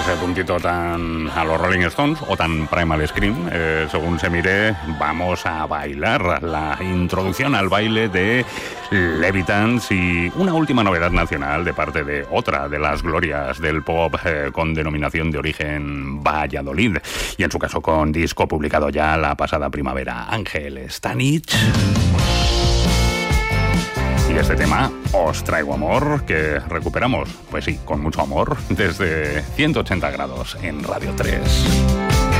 ese puntito tan a los Rolling Stones o tan Primal Scream, según se mire, vamos a bailar la introducción al baile de Levitans y una última novedad nacional de parte de otra de las glorias del pop con denominación de origen Valladolid, y en su caso con disco publicado ya la pasada primavera, Ángel Stanich. Y este tema, Os traigo amor, que recuperamos, pues sí, con mucho amor, desde 180 grados en Radio 3.